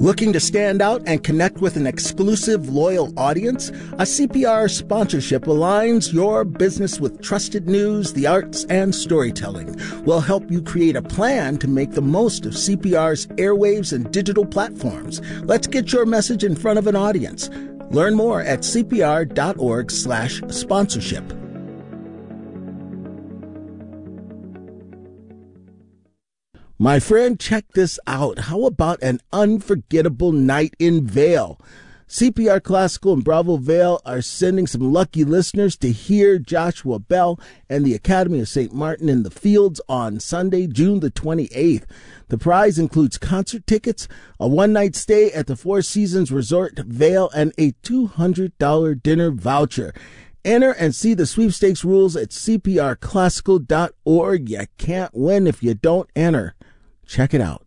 Looking to stand out and connect with an exclusive, loyal audience? A CPR sponsorship aligns your business with trusted news, the arts, and storytelling. We'll help you create a plan to make the most of CPR's airwaves and digital platforms. Let's get your message in front of an audience. Learn more at cpr.org/sponsorship. My friend, check this out. How about an unforgettable night in Vail? CPR Classical and Bravo Vail are sending some lucky listeners to hear Joshua Bell and the Academy of St. Martin in the Fields on Sunday, June the 28th. The prize includes concert tickets, a one-night stay at the Four Seasons Resort Vail, and a $200 dinner voucher. Enter and see the sweepstakes rules at cprclassical.org. You can't win if you don't enter. Check it out.